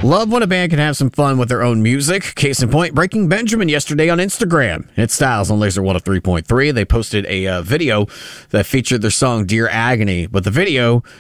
Love when a band can have some fun with their own music. Case in point, Breaking Benjamin yesterday on Instagram. It's Styles on Laser 103.3. They posted a video that featured their song Dear Agony, but the video